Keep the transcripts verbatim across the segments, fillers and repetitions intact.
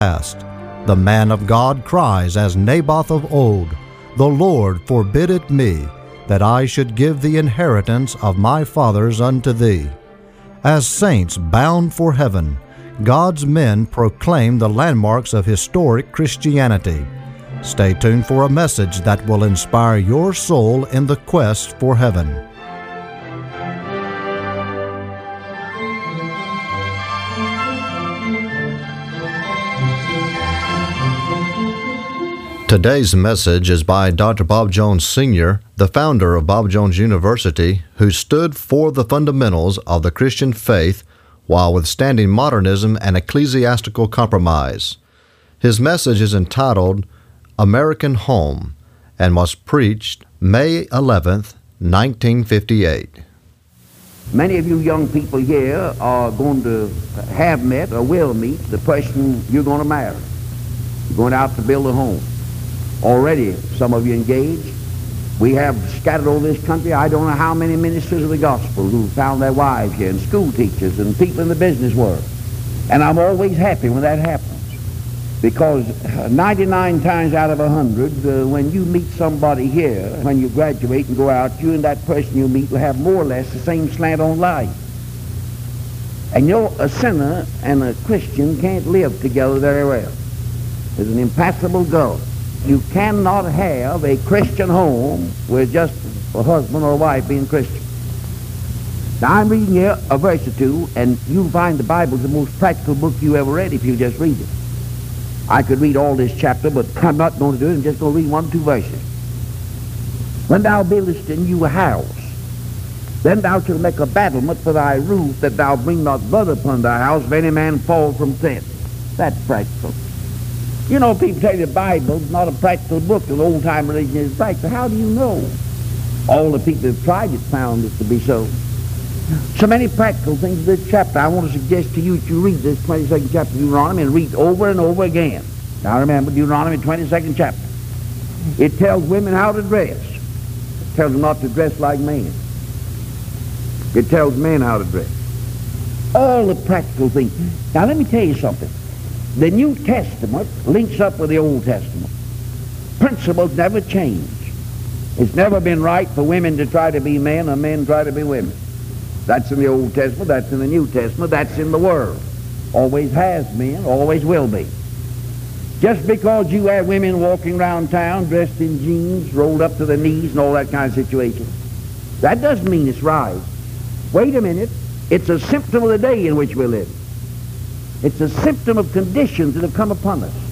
past. The man of God cries as Naboth of old, "The Lord forbid it me, that I should give the inheritance of my fathers unto thee." As saints bound for heaven, God's men proclaim the landmarks of historic Christianity. Stay tuned for a message that will inspire your soul in the quest for heaven. Today's message is by Doctor Bob Jones Senior, the founder of Bob Jones University, who stood for the fundamentals of the Christian faith while withstanding modernism and ecclesiastical compromise. His message is entitled American Home and was preached May eleventh, nineteen fifty-eight. Many of you young people here are going to have met or will meet the person you're going to marry. You're going out to build a home. Already, some of you engaged. We have scattered over this country, I don't know how many ministers of the gospel who found their wives here, and school teachers and people in the business world. And I'm always happy when that happens, because ninety-nine times out of a hundred, uh, when you meet somebody here, when you graduate and go out, you and that person you meet will have more or less the same slant on life. And you know, a sinner and a Christian can't live together very well. There's an impassable gulf. You cannot have a Christian home with just a husband or a wife being Christian. Now I'm reading here a verse or two, and you'll find the Bible's the most practical book you ever read if you just read it. I could read all this chapter, but I'm not going to do it. I'm just going to read one or two verses. When thou buildest a new house, then thou shalt make a battlement for thy roof, that thou bring not blood upon thy house, if any man fall from thence. That's practical. You know, people tell you the Bible's not a practical book. The old-time religion is practical. How do you know? All the people that tried it found it to be so. So many practical things in this chapter. I want to suggest to you that you read this twenty-second chapter of Deuteronomy and read over and over again. Now remember, Deuteronomy twenty-second chapter. It tells women how to dress. It tells them not to dress like men. It tells men how to dress. All the practical things. Now let me tell you something. The New Testament links up with the Old Testament. Principles never change. It's never been right for women to try to be men or men try to be women. That's in the Old Testament, that's in the New Testament, that's in the world. Always has been, always will be. Just because you have women walking around town dressed in jeans, rolled up to the knees and all that kind of situation, that doesn't mean it's right. Wait a minute. It's a symptom of the day in which we live. It's a symptom of conditions that have come upon us.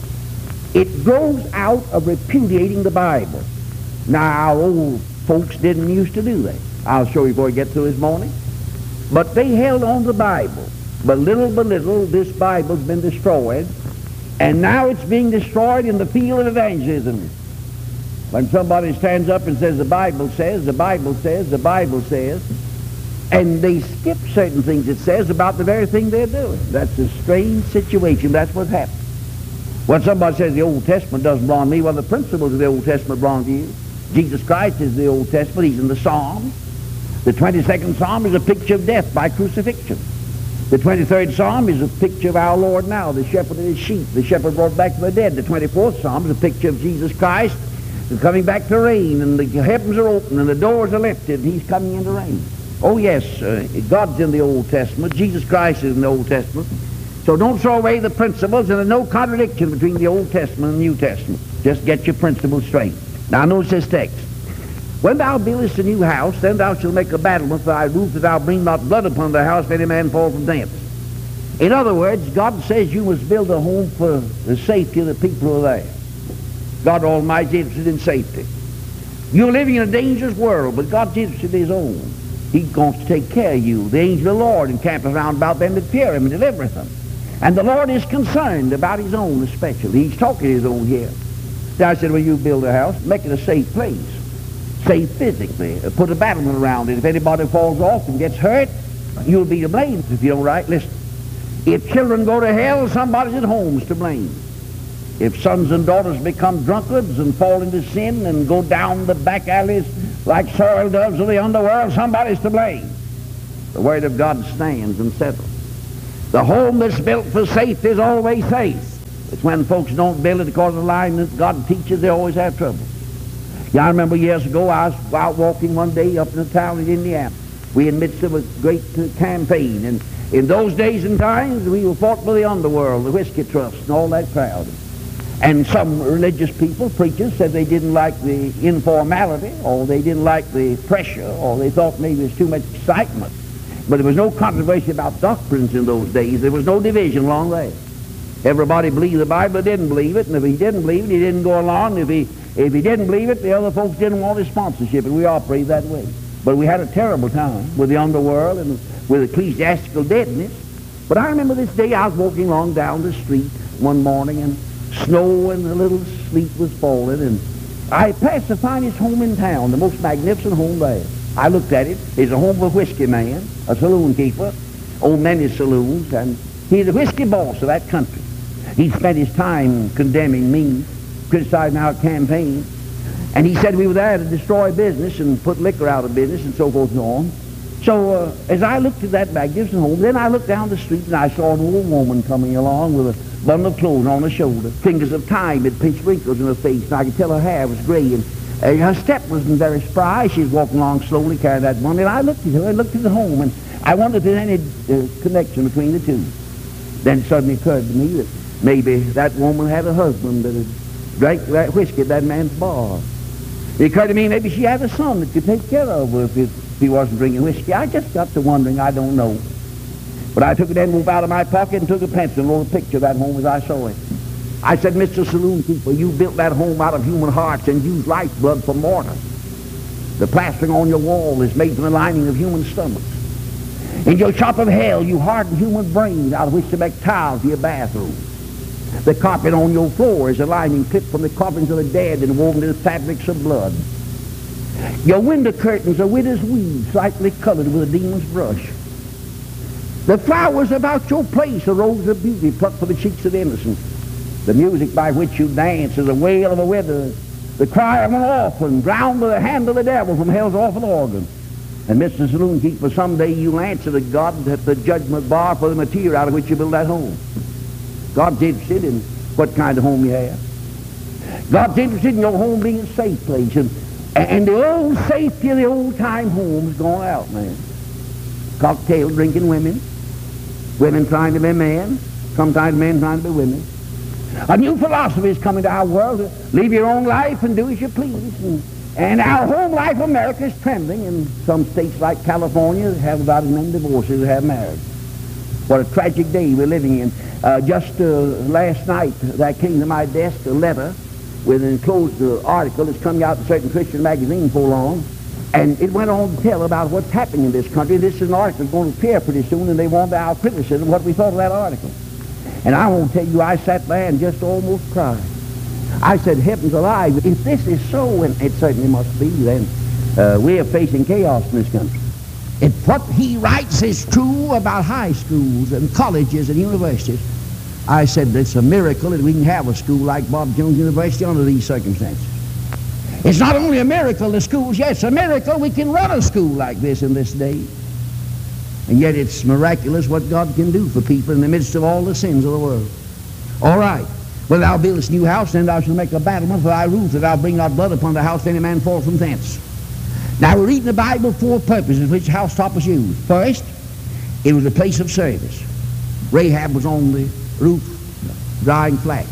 It grows out of repudiating the Bible. Now, our old folks didn't used to do that. I'll show you before we get through this morning. But they held on to the Bible. But little by little, this Bible's been destroyed. And now it's being destroyed in the field of evangelism. When somebody stands up and says, the Bible says, the Bible says, the Bible says, and they skip certain things it says about the very thing they're doing. That's a strange situation. That's what's happened. When somebody says the Old Testament doesn't belong to me, well, the principles of the Old Testament belong to you. Jesus Christ is the Old Testament. He's in the Psalms. The twenty-second Psalm is a picture of death by crucifixion. The twenty-third Psalm is a picture of our Lord now, the shepherd of his sheep, the shepherd brought back from the dead. The twenty-fourth Psalm is a picture of Jesus Christ coming back to reign, and the heavens are open, and the doors are lifted, and he's coming in to reign. Oh, yes, uh, God's in the Old Testament. Jesus Christ is in the Old Testament. So don't throw away the principles, and there's no contradiction between the Old Testament and the New Testament. Just get your principles straight. Now, notice this text. When thou buildest a new house, then thou shalt make a battlement for thy roof, that thou bring not blood upon thy house, if any man fall from thence. In other words, God says you must build a home for the safety of the people who are there. God Almighty is interested in safety. You're living in a dangerous world, but God's interested in his own. He's going to take care of you. The angel of the Lord encampeth round about them that fear him and delivereth them. And the Lord is concerned about his own especially. He's talking his own here. Now I said, well, you build a house, make it a safe place. Safe physically. Put a battlement around it. If anybody falls off and gets hurt, you'll be to blame if you don't right. Listen. If children go to hell, somebody's at home's to blame. If sons and daughters become drunkards and fall into sin and go down the back alleys like soiled doves of the underworld, somebody's to blame. The Word of God stands and settles. The home that's built for safety is always safe. It's when folks don't build it because of the line that God teaches, they always have trouble. Yeah, I remember years ago I was out walking one day up in the town in Indiana. We in the midst of a great uh, campaign, and in those days and times we were fought by the underworld, the whiskey trust, and all that crowd. And some religious people, preachers, said they didn't like the informality, or they didn't like the pressure, or they thought maybe there was too much excitement. But there was no controversy about doctrines in those days. There was no division along there. Everybody believed the Bible, didn't believe it, and if he didn't believe it, he didn't go along. If he if he didn't believe it, the other folks didn't want his sponsorship, and we operated that way. But we had a terrible time with the underworld and with ecclesiastical deadness. But I remember this day I was walking along down the street one morning, and snow and a little sleet was falling, and I passed the finest home in town, the most magnificent home there. I looked at it. It's a home of a whiskey man, a saloon keeper, owned many saloons, and he's the whiskey boss of that country. He spent his time condemning me, criticizing our campaign, and he said we were there to destroy business and put liquor out of business and so forth and on. So uh, as I looked at that magnificent home, then I looked down the street and I saw an old woman coming along with a bundle of clothes on her shoulder. Fingers of time had pinched wrinkles in her face, and I could tell her hair was gray, and uh, her step wasn't very spry. She was walking along slowly, carrying that bundle, and I looked at her, I looked at the home, and I wondered if there was any uh, connection between the two. Then it suddenly occurred to me that maybe that woman had a husband that had drank that whiskey at that man's bar. It occurred to me maybe she had a son that could take care of her if, it, if he wasn't drinking whiskey. I just got to wondering, I don't know. But I took an envelope out of my pocket and took a pencil and wrote a picture of that home as I saw it. I said, Mister Saloon Keeper, you built that home out of human hearts and used lifeblood for mortar. The plastering on your wall is made from the lining of human stomachs. In your shop of hell, you harden human brains out of which to make tiles for your bathroom. The carpet on your floor is a lining clipped from the coffins of the dead and woven in fabrics of blood. Your window curtains are widow's weed, slightly colored with a demon's brush. The flowers about your place are roses of beauty plucked from the cheeks of innocence. The music by which you dance is a wail of a widow, the cry of an orphan, drowned by the hand of the devil from hell's awful organ. And Mister Saloon Keeper, someday you'll answer to God at the judgment bar for the material out of which you build that home. God's interested in what kind of home you have. God's interested in your home being a safe place. And, and the old safety of the old-time home is gone out, man. Cocktail drinking women, women trying to be men, sometimes men trying to be women. A new philosophy is coming to our world. Live your own life and do as you please. And, and our home life, America, is trembling. In some states like California, they have about as many divorces as have married. What a tragic day we're living in. Uh, just uh, last night, that came to my desk a letter with an enclosed uh, article that's coming out in a certain Christian magazine for long. And it went on to tell about what's happening in this country. This is an article that's going to appear pretty soon, and they want our criticism, what we thought of that article. And I won't tell you, I sat there and just almost cried. I said, heavens alive, if this is so, and it certainly must be, then uh, we are facing chaos in this country. If what he writes is true about high schools and colleges and universities, I said it's a miracle that we can have a school like Bob Jones University under these circumstances. It's not only a miracle the schools, yes, it's a miracle we can run a school like this in this day. And yet it's miraculous what God can do for people in the midst of all the sins of the world. All right. Well, thou build this new house, then thou shalt make a battlement for thy roof, that thou bring not blood upon the house, any man fall from thence. Now, we're reading the Bible for purposes which housetop was used. First, it was a place of service. Rahab was on the roof drying flax.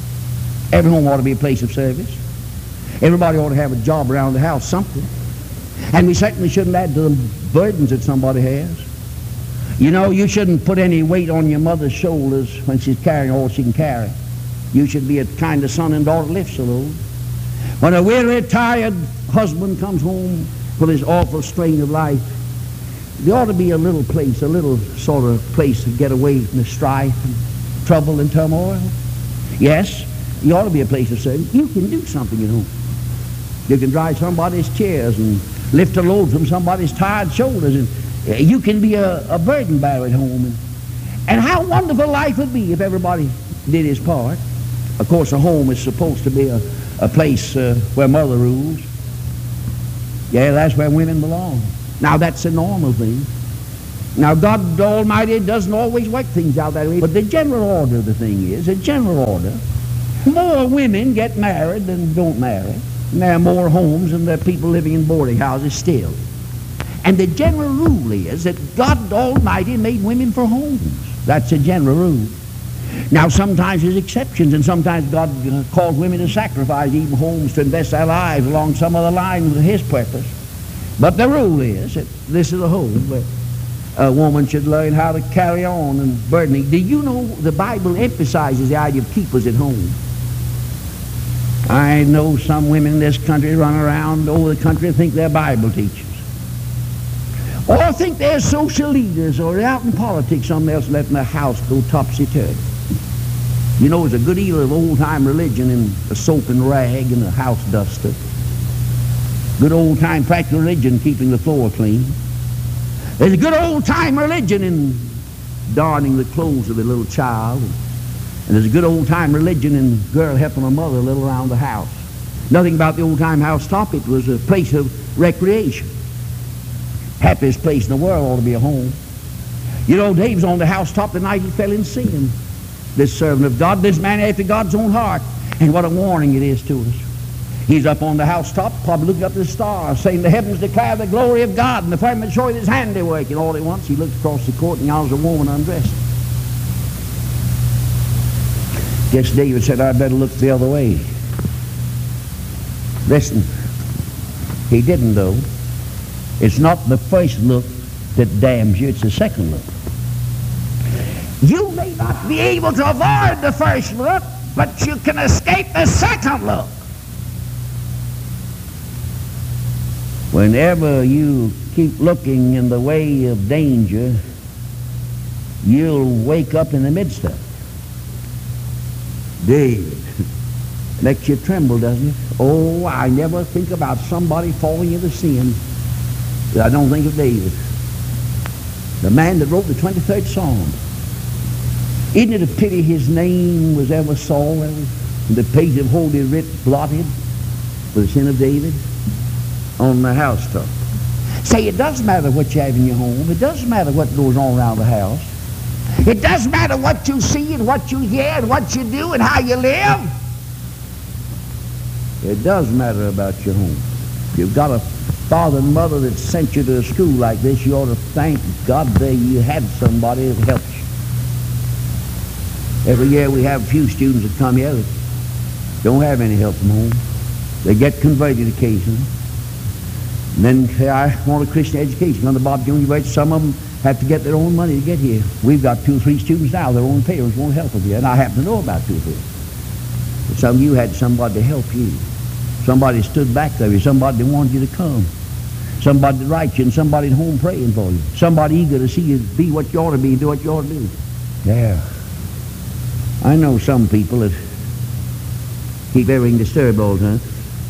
Every home ought to be a place of service. Everybody ought to have a job around the house, something. And we certainly shouldn't add to the burdens that somebody has. You know, you shouldn't put any weight on your mother's shoulders when she's carrying all she can carry. You should be a kind of son and daughter lifts the load. When a weary, tired husband comes home from his awful strain of life, there ought to be a little place, a little sort of place to get away from the strife and trouble and turmoil. Yes, you ought to be a place of service. You can do something at home. You can dry somebody's chairs and lift a load from somebody's tired shoulders, and you can be a, a burden bearer at home. And, and how wonderful life would be if everybody did his part. Of course, a home is supposed to be a, a place uh, where mother rules. Yeah, that's where women belong. Now, that's a normal thing. Now, God Almighty doesn't always work things out that way, but the general order of the thing is, the general order, more women get married than don't marry. And there are more homes than there are people living in boarding houses still. And the general rule is that God Almighty made women for homes. That's a general rule. Now, sometimes there's exceptions, and sometimes God uh, calls women to sacrifice even homes to invest their lives along some other line with His purpose. But the rule is that this is a home where a woman should learn how to carry on and burdening. Do you know the Bible emphasizes the idea of keepers at home? I know some women in this country run around over the country and think they're Bible teachers. Or think they're social leaders, or out in politics, something else letting their house go topsy-turvy. You know, there's a good deal of old-time religion in a soap and rag and a house duster. Good old-time practical religion keeping the floor clean. There's a good old-time religion in darning the clothes of a little child. And there's a good old-time religion in a girl helping her mother a little around the house. Nothing about the old-time housetop. It was a place of recreation. Happiest place in the world ought to be a home. You know, Dave's on the housetop the night he fell in sin. This servant of God, this man after God's own heart. And what a warning it is to us. He's up on the housetop, probably looking up at the stars, saying, the heavens declare the glory of God, and the firmament showeth His handiwork. And all at once he looked across the court, and yonder was a woman undressed. Guess David said, I'd better look the other way. Listen, he didn't, though. It's not the first look that damns you, it's the second look. You may not be able to avoid the first look, but you can escape the second look. Whenever you keep looking in the way of danger, you'll wake up in the midst of it. David, makes you tremble, doesn't it? Oh, I never think about somebody falling into sin. I don't think of David, the man that wrote the twenty-third Psalm. Isn't it a pity his name was ever Saul, and the page of Holy Writ blotted for the sin of David on the housetop? Say, it doesn't matter what you have in your home. It doesn't matter what goes on around the house. It doesn't matter what you see and what you hear and what you do and how you live. It does matter about your home. If you've got a father and mother that sent you to a school like this, you ought to thank God that you had somebody that helped you. Every year we have a few students that come here that don't have any help from home. They get converted occasionally. And then say, I want a Christian education. On the Bob Jones University, some of them have to get their own money to get here. We've got two or three students now, their own parents won't help them here. And I happen to know about two or three. But some of you had somebody to help you. Somebody stood back there, somebody that wanted you to come. Somebody to write you, and somebody at home praying for you. Somebody eager to see you be what you ought to be, do what you ought to do. Yeah. I know some people that keep everything disturbed all the time.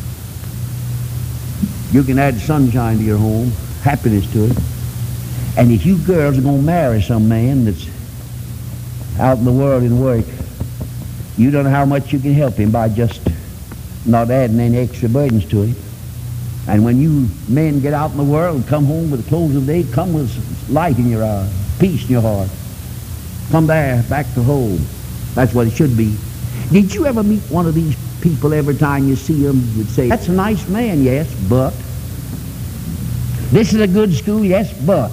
You can add sunshine to your home, happiness to it. And if you girls are going to marry some man that's out in the world in work, you don't know how much you can help him by just not adding any extra burdens to him. And when you men get out in the world and come home with the clothes of the day, come with light in your eyes, peace in your heart. Come there, back to home. That's what it should be. Did you ever meet one of these people every time you see them would say, that's a nice man, yes, but. This is a good school, yes, but.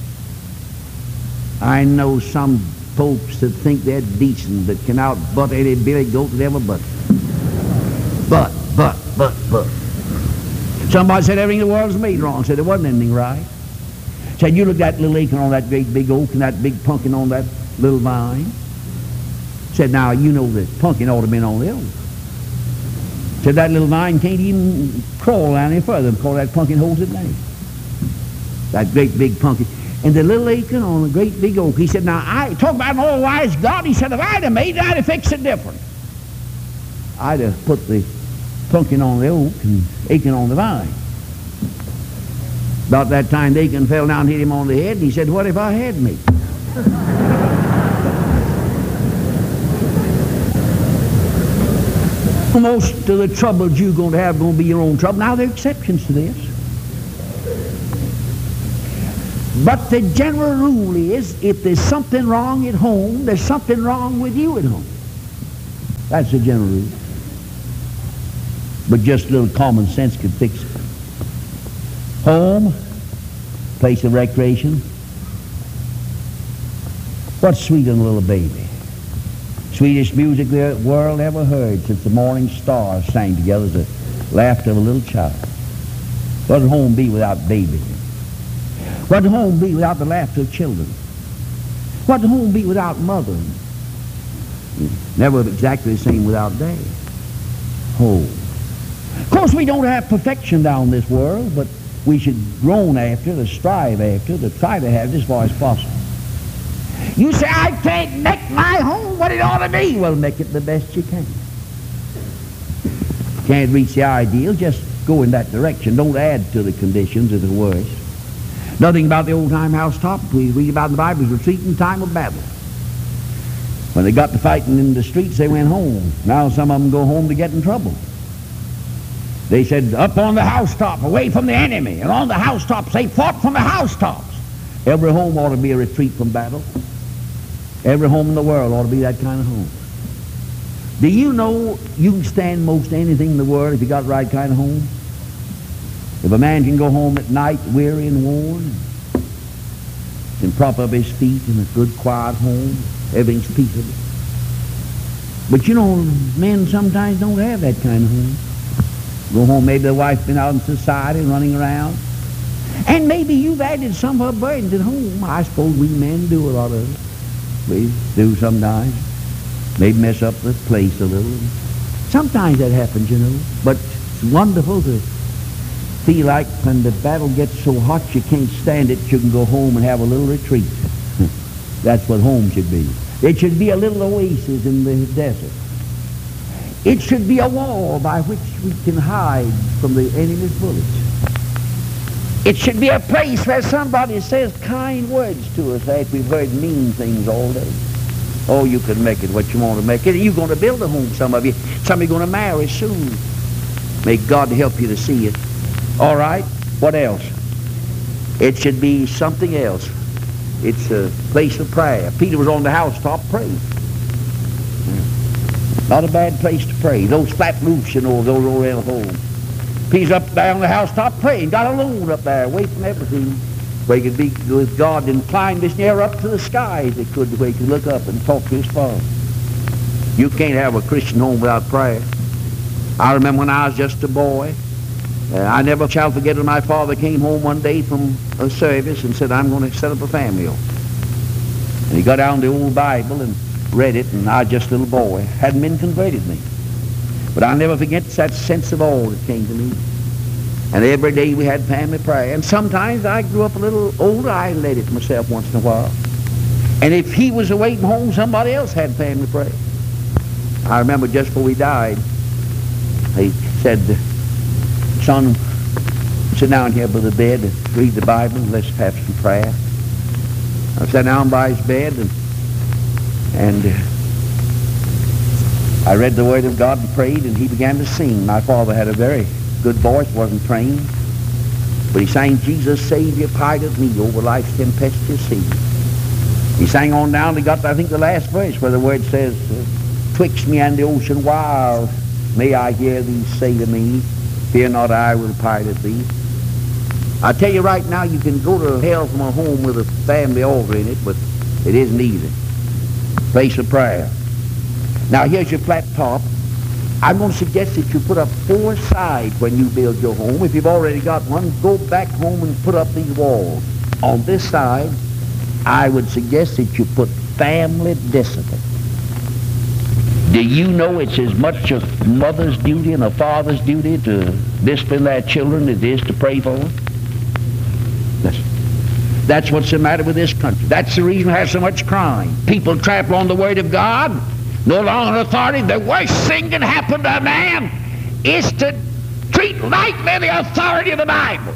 I know some folks that think they're decent, that can out-butt any billy goat that ever butt. But, but, but, but. Somebody said everything in the world is made wrong. Said there wasn't anything right. Said you look at that little acorn on that great big oak and that big pumpkin on that little vine. Said now you know that pumpkin ought to have been on the oak. Said that little vine can't even crawl down any further because that pumpkin holds it down. That great big pumpkin. And the little acorn on the great big oak. He said, now I talk about an all-wise God. He said, if I'd have made it, I'd have fixed it different. I'd have put the pumpkin on the oak and acorn on the vine. About that time, the acorn fell down and hit him on the head. And he said, what if I had made it? Most of the troubles you're going to have are going to be your own trouble. Now, there are exceptions to this. But the general rule is, if there's something wrong at home, there's something wrong with you at home. That's the general rule. But just a little common sense could fix it. Home, place of recreation. What's sweeter than a little baby? Sweetest music the world ever heard since the morning stars sang together, the laughter of a little child. What would home be without babies? What would home be without the laughter of children? What would home be without mother? Never exactly the same without dad. Home. Of course, we don't have perfection down this world, but we should groan after, to strive after, to try to have it as far as possible. You say, I can't make my home what it ought to be. Well, make it the best you can. Can't reach the ideal, just go in that direction. Don't add to the conditions of the worst. Nothing about the old-time housetop. We read about in the Bible, was retreat in time of battle. When they got to fighting in the streets, they went home. Now some of them go home to get in trouble. They said, up on the housetop, away from the enemy. And on the housetops, they fought from the housetops. Every home ought to be a retreat from battle. Every home in the world ought to be that kind of home. Do you know you can stand most anything in the world if you got the right kind of home? If a man can go home at night weary and worn, and prop up his feet in a good quiet home, everything's peaceable. But you know, men sometimes don't have that kind of home. Go home, maybe the wife's been out in society running around. And maybe you've added some of her burdens at home. I suppose we men do a lot of it. We do sometimes. Maybe mess up the place a little. Sometimes that happens, you know. But it's wonderful to feel like when the battle gets so hot you can't stand it, you can go home and have a little retreat. That's what home should be. It should be a little oasis in the desert. It should be a wall by which we can hide from the enemy's bullets. It should be a place where somebody says kind words to us after we've heard mean things all day. Oh, you can make it what you want to make it. You're going to build a home, some of you. Some of you are going to marry soon. May God help you to see it. All right, what else? It should be something else. It's a place of prayer. Peter was on the housetop praying. Not a bad place to pray. Those flat roofs, you know, those Oriental homes. Peter's up there on the housetop praying. Got alone up there, away from everything, where he could be with God and climb this near up to the skies. He could, where he could look up and talk to his Father. You can't have a Christian home without prayer. I remember when I was just a boy. Uh, I never shall forget when my father came home one day from a service and said, I'm going to set up a family. And he got out the old Bible and read it, and I was just a little boy. Hadn't been converted me. But I'll never forget that sense of awe that came to me. And every day we had family prayer. And sometimes I grew up a little older, I led it myself once in a while. And if he was away from home, somebody else had family prayer. I remember just before he died, he said, son, sit down here by the bed and read the Bible and let's have some prayer. I sat down by his bed and, and uh, I read the Word of God and prayed, and he began to sing. My father had a very good voice, wasn't trained, but he sang, Jesus, Savior, Pride of me, over life's tempestuous sea. He sang on down, he got, I think, the last verse where the word says, twixt me and the ocean wild, may I hear thee say to me, fear not, I will pilot thee. I tell you right now, you can go to hell from a home with a family altar in it, but it isn't easy. Place of prayer. Now here's your flat top. I'm going to suggest that you put up four sides when you build your home. If you've already got one, go back home and put up these walls. On this side, I would suggest that you put family discipline. Do you know it's as much a mother's duty and a father's duty to discipline their children as it is to pray for them? That's, that's what's the matter with this country. That's the reason we have so much crime. People trample on the Word of God, no longer an authority. The worst thing that can happen to a man is to treat lightly the authority of the Bible.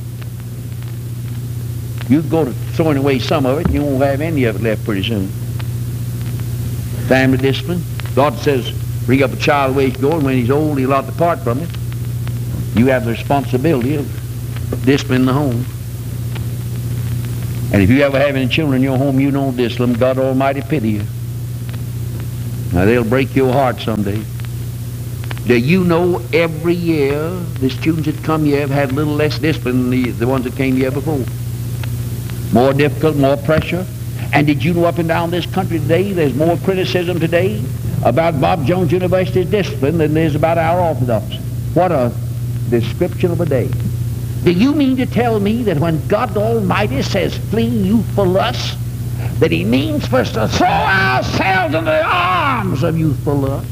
You go to throwing away some of it, and you won't have any of it left pretty soon. Family discipline. God says, bring up a child the way he's going. When he's old, he'll not depart from it. You have the responsibility of disciplining the home. And if you ever have any children in your home you don't discipline, God Almighty pity you. Now they'll break your heart someday. Do you know every year the students that come here have had a little less discipline than the, the ones that came here before? More difficult, more pressure. And did you know up and down this country today there's more criticism today about Bob Jones University's discipline than there is about our Orthodox? What a description of a day. Do you mean to tell me that when God Almighty says flee youthful lust, that he means for us to throw ourselves into the arms of youthful lust?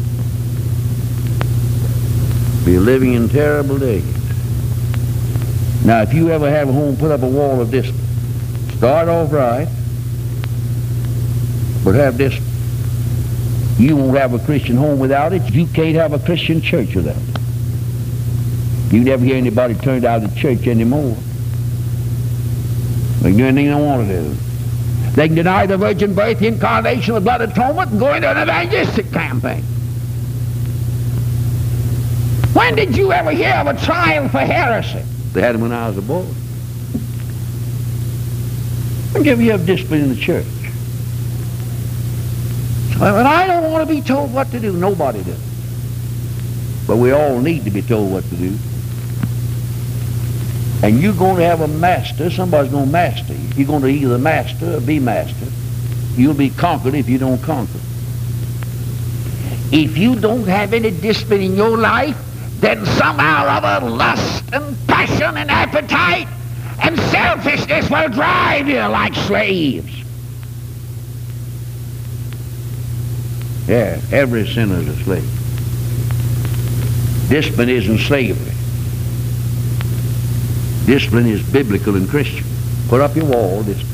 We're living in terrible days. Now, if you ever have a home, put up a wall of discipline. Start off right, but have discipline. You won't have a Christian home without it. You can't have a Christian church without it. You never hear anybody turned out of church anymore. They can do anything they want to do. They can deny the virgin birth, the incarnation, the blood atonement, and go into an evangelistic campaign. When did you ever hear of a trial for heresy? They had them when I was a boy. When did you have discipline in the church? And I don't want to be told what to do. Nobody does. But we all need to be told what to do. And you're going to have a master. Somebody's going to master you. You're going to either master or be master. You'll be conquered if you don't conquer. If you don't have any discipline in your life, then somehow or other lust and passion and appetite and selfishness will drive you like slaves. Yeah, every sinner is a slave. Discipline isn't slavery. Discipline is biblical and Christian. Put up your wall, discipline.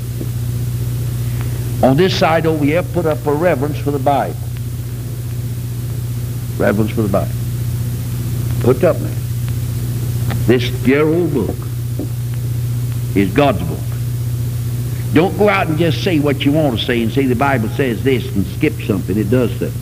On this side over here, put up a reverence for the Bible. Reverence for the Bible. Put up there. This dear old book is God's book. Don't go out and just say what you want to say and say the Bible says this and skip something. It does that.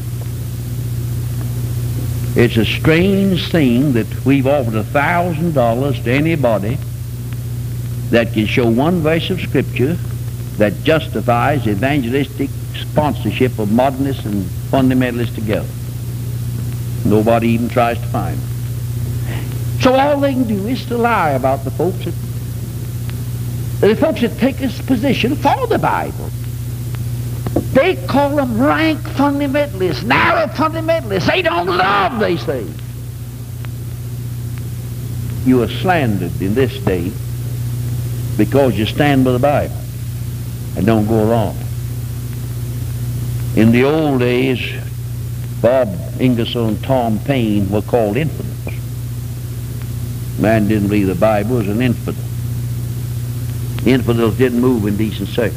It's a strange thing that we've offered a thousand dollars to anybody that can show one verse of Scripture that justifies evangelistic sponsorship of modernists and fundamentalists together. Nobody even tries to find it. So all they can do is to lie about the folks that the folks that take this position for the Bible. They call them rank fundamentalists, narrow fundamentalists. They don't love these things. You are slandered in this day because you stand by the Bible and don't go along. In the old days, Bob Ingersoll and Tom Paine were called infidels. Man didn't believe the Bible was an infidel. Infidels didn't move in decent circles.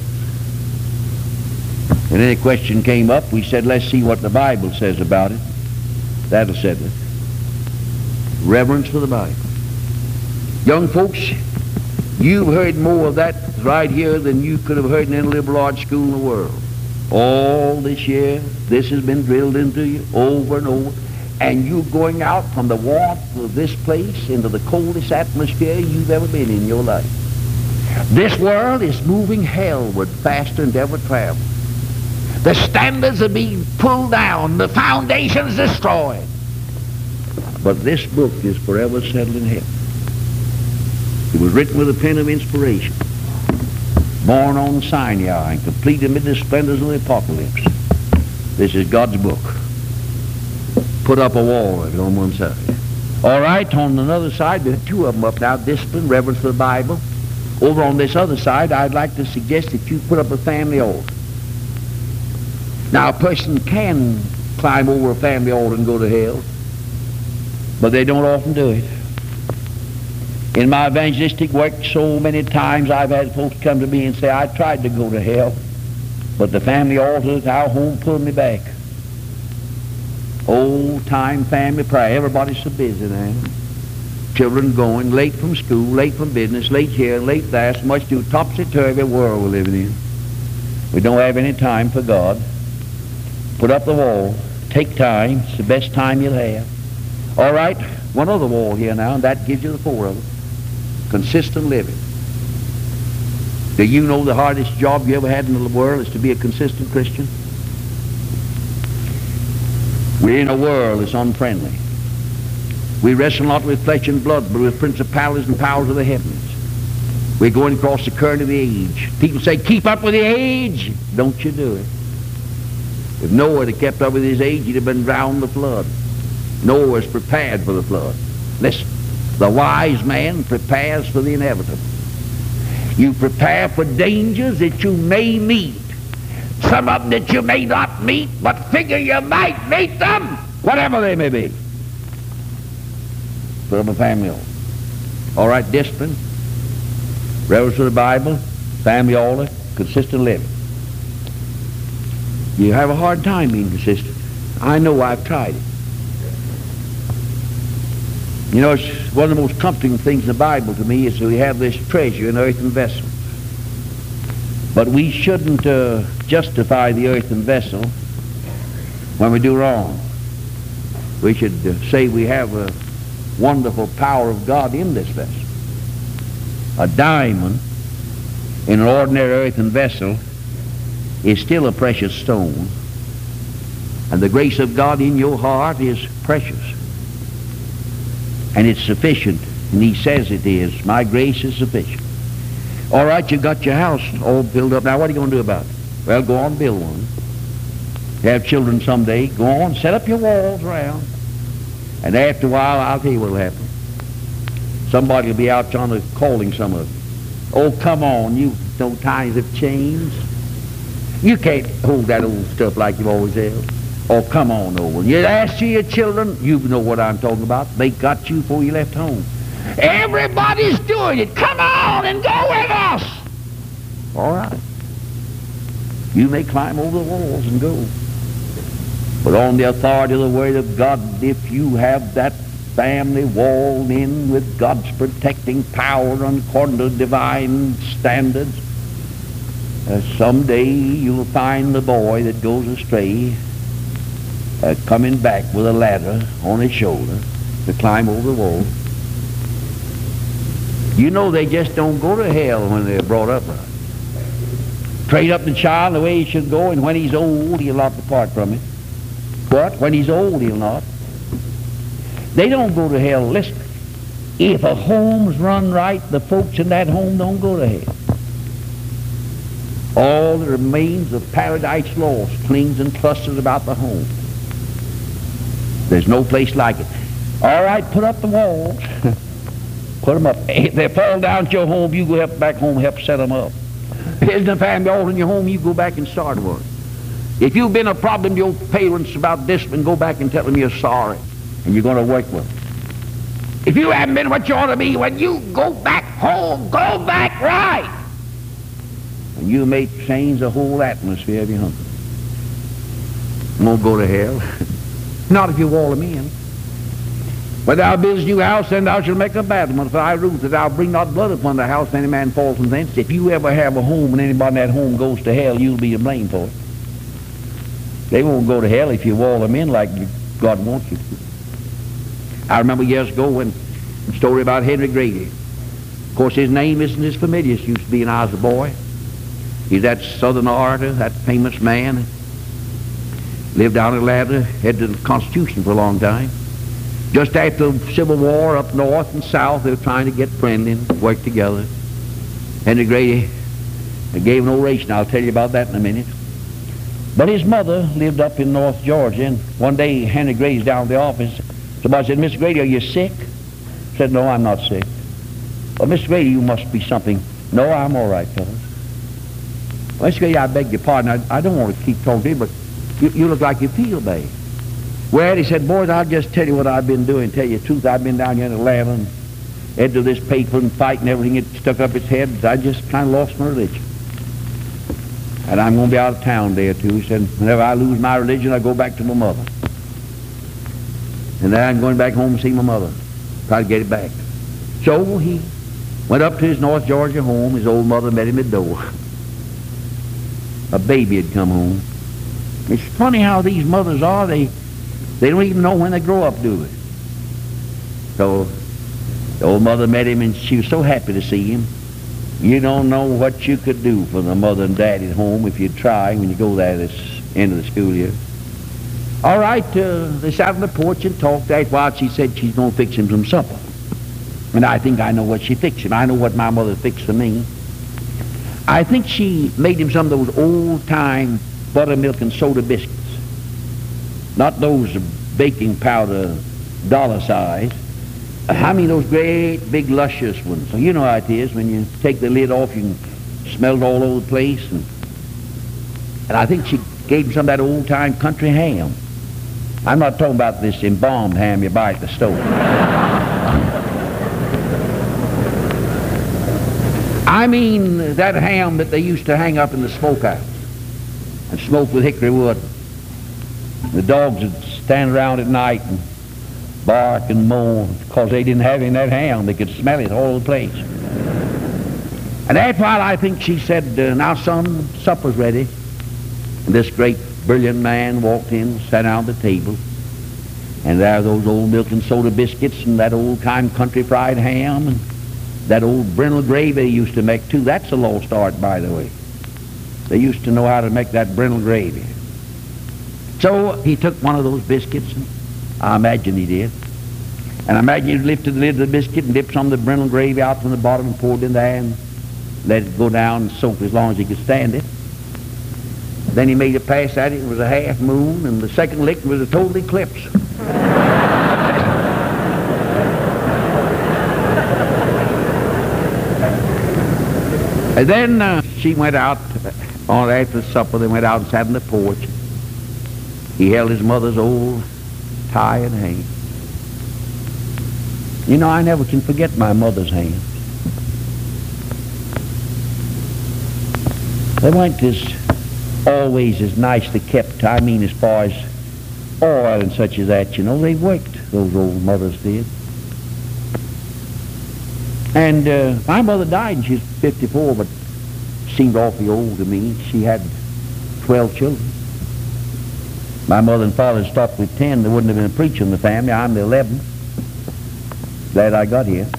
And any question came up, we said, let's see what the Bible says about it. That'll settle it. Reverence for the Bible. Young folks, you've heard more of that right here than you could have heard in any liberal arts school in the world. All this year, this has been drilled into you over and over. And you're going out from the warmth of this place into the coldest atmosphere you've ever been in your life. This world is moving hellward faster than ever traveled. The standards are being pulled down. The foundations destroyed. But this book is forever settled in heaven. It was written with a pen of inspiration. Born on Sinai and completed amid the splendors of the apocalypse. This is God's book. Put up a wall of it on one side. All right, on another side, there are two of them up now. Discipline, reverence for the Bible. Over on this other side, I'd like to suggest that you put up a family altar. Now, a person can climb over a family altar and go to hell, but they don't often do it. In my evangelistic work, so many times I've had folks come to me and say, I tried to go to hell, but the family altar at our home pulled me back. Old-time family prayer. Everybody's so busy now. Children going, late from school, late from business, late here, late there, so much to topsy-turvy world we're living in. We don't have any time for God. Put up the wall. Take time. It's the best time you'll have. All right, one other wall here now, and that gives you the four of them. Consistent living. Do you know the hardest job you ever had in the world is to be a consistent Christian? We're in a world that's unfriendly. We wrestle not with flesh and blood, but with principalities and powers of the heavens. We're going across the current of the age. People say, keep up with the age. Don't you do it. If Noah had kept up with his age, he'd have been drowned in the flood. Noah was prepared for the flood. Listen, the wise man prepares for the inevitable. You prepare for dangers that you may meet. Some of them that you may not meet, but figure you might meet them, whatever they may be. Put up a family altar. All right, discipline, reverence for the Bible, family altar, consistent living. You have a hard time being consistent. I know, I've tried it. You know, it's one of the most comforting things in the Bible to me is that we have this treasure in earthen vessels. But we shouldn't uh, justify the earthen vessel when we do wrong. We should uh, say we have a wonderful power of God in this vessel. A diamond in an ordinary earthen vessel is still a precious stone. And the grace of God in your heart is precious. And it's sufficient. And he says it is. My grace is sufficient. All right, you got your house all built up. Now what are you going to do about it? Well, go on and build one. You have children someday. Go on, set up your walls around. And after a while, I'll tell you what will happen. Somebody will be out trying to calling some of you. Oh, come on, you know times have changed. You can't hold that old stuff like you've always held. Oh, come on, old one. You ask your children, you know what I'm talking about. They got you before you left home. Everybody's doing it. Come on and go with us. All right. You may climb over the walls and go. But on the authority of the Word of God, if you have that family walled in with God's protecting power according to divine standards, uh, someday you'll find the boy that goes astray uh, coming back with a ladder on his shoulder to climb over the wall. You know they just don't go to hell when they're brought up right. Train up the child the way he should go, and when he's old, he'll not depart from it. But when he's old, he'll not. They don't go to hell. Listen, if a home's run right, the folks in that home don't go to hell. All that remains of paradise lost clings and clusters about the home. There's no place like it. All right, put up the walls. Put them up. If they fall down to your home, you go help back home, help set them up. If there's a family altar in your home, you go back and start one. If you've been a problem to your parents about discipline, go back and tell them you're sorry, and you're going to work with them. If you haven't been what you ought to be, when you go back home, go back right. And you may change the whole atmosphere of your home. You won't go to hell. Not if you wall them in. When thou buildest a new house, then thou shalt make a battlement for thy roof, that thou bring not blood upon the house, and any man falls from thence. If you ever have a home and anybody in that home goes to hell, you'll be to blame for it. They won't go to hell if you wall them in like God wants you to. I remember years ago when the story about Henry Grady. Of course, his name isn't as familiar as it used to be when I was a boy. He's that Southern orator, that famous man. Lived down in Atlanta, head to the Constitution for a long time. Just after the Civil War, up north and south, they were trying to get friendly and work together. Henry Grady gave an oration. I'll tell you about that in a minute. But his mother lived up in North Georgia, and one day Henry Grady's down at the office. Somebody said, Mister Grady, are you sick? He said, no, I'm not sick. Well, Mister Grady, you must be something. No, I'm all right, fellas. Well, Mister Grady, I beg your pardon. I, I don't want to keep talking to you, but you, you look like you feel bad. Well, he said, boys, I'll just tell you what I've been doing. Tell you the truth, I've been down here in Atlanta and into this paper and fighting everything it stuck up its head. I just kind of lost my religion. And I'm going to be out of town a day or two. He said, whenever I lose my religion, I go back to my mother. And then I'm going back home and see my mother. Try to get it back. So he went up to his North Georgia home. His old mother met him at the door. A baby had come home. It's funny how these mothers are. They They don't even know when they grow up, do they? So the old mother met him, and she was so happy to see him. You don't know what you could do for the mother and daddy at home if you try when you go there this end of the school year. All right, uh, they sat on the porch and talked. After a while, she said she's going to fix him some supper. And I think I know what she fixed him. I know what my mother fixed for me. I think she made him some of those old-time buttermilk and soda biscuits. Not those baking powder dollar size. I mean those great, big, luscious ones. So you know how it is. When you take the lid off, you can smell it all over the place. And, and I think she gave him some of that old-time country ham. I'm not talking about this embalmed ham you buy at the store. I mean that ham that they used to hang up in the smokehouse and smoke with hickory wood. The dogs would stand around at night and bark and moan because they didn't have any of that ham. They could smell it all over the place. And after a while, I think she said, uh, now, son, supper's ready. And this great, brilliant man walked in, sat down at the table. And there were those old milk and soda biscuits and that old-time country fried ham and that old brindle gravy they used to make, too. That's a lost art, by the way. They used to know how to make that brindle gravy. So he took one of those biscuits, and I imagine he did. And I imagine he lifted the lid of the biscuit and dipped some of the brindle gravy out from the bottom and poured it in there and let it go down and soak as long as he could stand it. Then he made a pass at it. It was a half moon, and the second lick was a total eclipse. And then uh, she went out on after supper. They went out and sat on the porch. He held his mother's old tired hand. You know, I never can forget my mother's hand. They weren't as always as nicely kept. I mean, as far as oil and such as that, you know, they worked. Those old mothers did. And uh, my mother died, and she's fifty-four, but seemed awfully old to me. She had twelve children. My mother and father stopped with ten. There wouldn't have been a preacher in the family. I'm the eleventh. Glad I got here.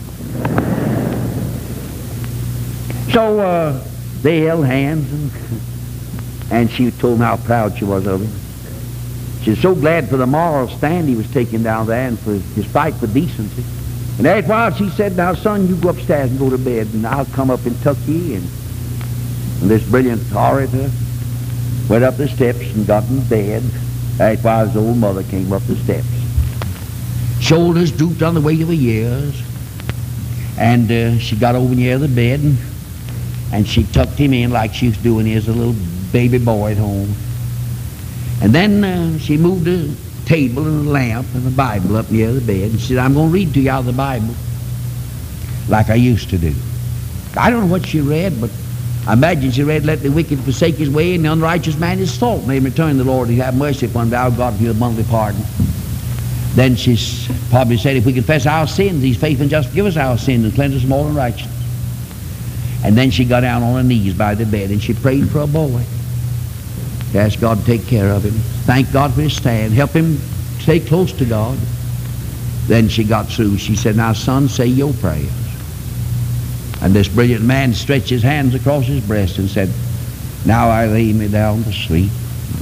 So uh, they held hands, and, and she told me how proud she was of him. She was so glad for the moral stand he was taking down there and for his fight for decency. And after a while she said, now, son, you go upstairs and go to bed, and I'll come up and tuck you in. And this brilliant orator went up the steps and got in bed. After a while his old mother came up the steps. Shoulders drooped on the weight of her years. And uh, she got over near the bed, and, and she tucked him in like she was doing as a little baby boy at home. And then uh, she moved the table and a lamp and a Bible up near the bed, and she said, I'm going to read to you out of the Bible like I used to do. I don't know what she read, but I imagine she read, let the wicked forsake his way and the unrighteous man his fault, and they return the Lord, he have mercy upon thou, God, for your abundantly pardon. Then she probably said, if we confess our sins, he's faithful and just to give us our sins and cleanse us from all unrighteousness. And then she got down on her knees by the bed and she prayed for a boy. She asked God to take care of him. Thank God for his stand. Help him stay close to God. Then she got through. She said, now, son, say your prayers. And this brilliant man stretched his hands across his breast and said, now I lay me down to sleep.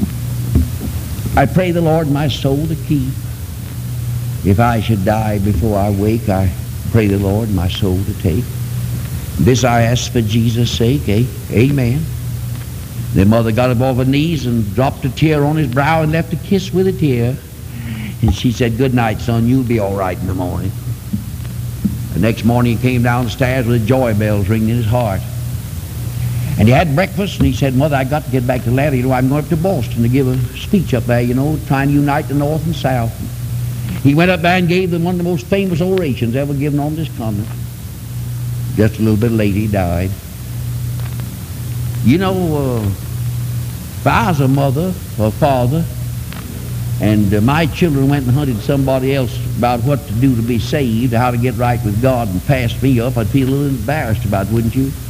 I pray the Lord my soul to keep. If I should die before I wake, I pray the Lord my soul to take. This I ask for Jesus' sake. Eh? Amen. The mother got up off her knees and dropped a tear on his brow and left a kiss with a tear. And she said, good night, son. You'll be all right in the morning. The next morning he came down the stairs with joy bells ringing in his heart. And he had breakfast, and he said, Mother, I got to get back to Atlanta. You know, I'm going up to Boston to give a speech up there, you know, trying to unite the North and South. He went up there and gave them one of the most famous orations ever given on this continent. Just a little bit later, he died. You know, uh, if I was a mother or a father, and uh, my children went and hunted somebody else about what to do to be saved, how to get right with God, and passed me up, I'd feel a little embarrassed about it, wouldn't you?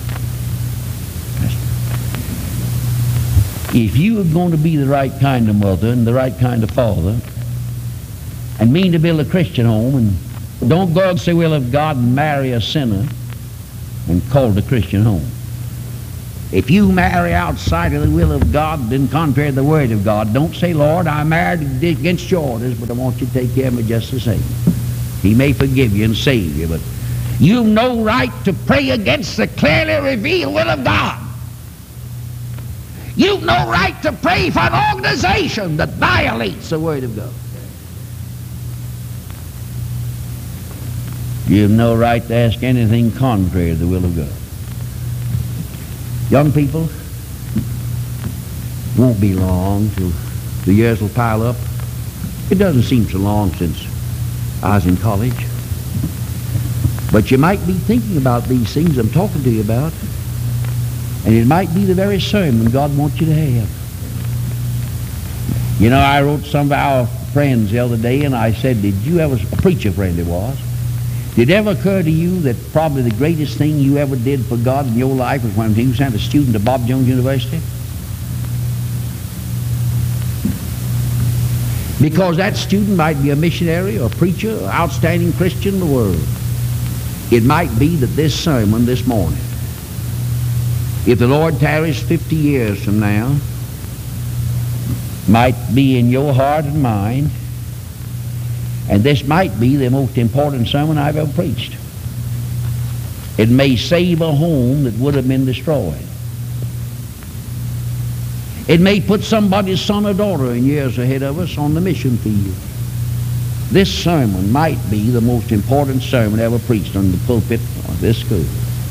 If you are going to be the right kind of mother and the right kind of father, and mean to build a Christian home, and don't go and say, well, if God marry a sinner, and called a Christian home. If you marry outside of the will of God, then contrary to the Word of God, don't say, Lord, I married against your orders, but I want you to take care of me just the same. He may forgive you and save you, but you've no right to pray against the clearly revealed will of God. You've no right to pray for an organization that violates the Word of God. You've no right to ask anything contrary to the will of God. Young people, won't be long till the years will pile up. It doesn't seem so long since I was in college. But you might be thinking about these things I'm talking to you about, and it might be the very sermon God wants you to have. You know, I wrote some of our friends the other day, and I said, did you ever, a preacher friend it was, did it ever occur to you that probably the greatest thing you ever did for God in your life was when you sent a student to Bob Jones University? Because that student might be a missionary or a preacher, or outstanding Christian in the world. It might be that this sermon this morning, if the Lord tarries fifty years from now, might be in your heart and mind, and this might be the most important sermon I've ever preached. It may save a home that would have been destroyed. It may put somebody's son or daughter in years ahead of us on the mission field. This sermon might be the most important sermon ever preached on the pulpit of this school.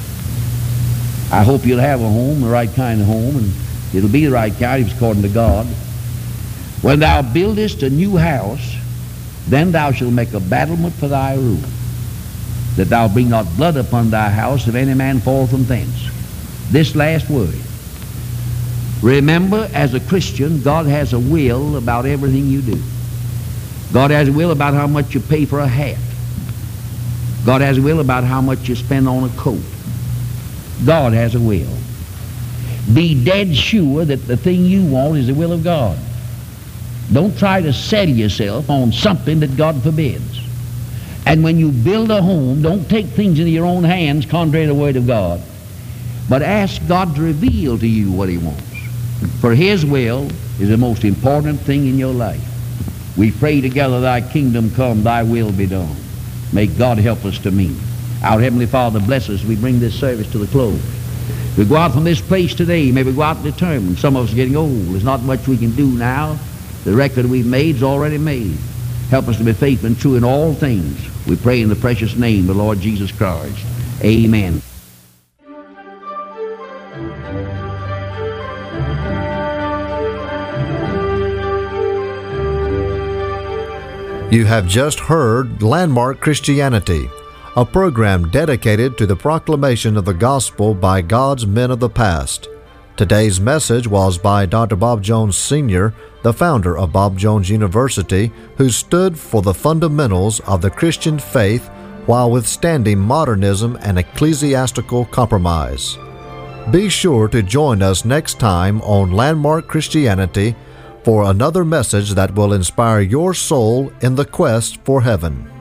I hope you'll have a home, the right kind of home, and it'll be the right kind if it's according to God. When thou buildest a new house, then thou shalt make a battlement for thy roof, that thou bring not blood upon thy house if any man fall from thence. This last word. Remember, as a Christian, God has a will about everything you do. God has a will about how much you pay for a hat. God has a will about how much you spend on a coat. God has a will. Be dead sure that the thing you want is the will of God. Don't try to settle yourself on something that God forbids. And when you build a home, don't take things into your own hands contrary to the Word of God, but ask God to reveal to you what He wants. For His will is the most important thing in your life. We pray together, thy kingdom come, thy will be done. May God help us to meet. Our Heavenly Father, bless us as we bring this service to the close. We go out from this place today, may we go out determined. Some of us are getting old. There's not much we can do now. The record we've made is already made. Help us to be faithful and true in all things. We pray in the precious name of the Lord Jesus Christ. Amen. You have just heard Landmark Christianity, a program dedicated to the proclamation of the gospel by God's men of the past. Today's message was by Doctor Bob Jones Senior, the founder of Bob Jones University, who stood for the fundamentals of the Christian faith while withstanding modernism and ecclesiastical compromise. Be sure to join us next time on Landmark Christianity for another message that will inspire your soul in the quest for heaven.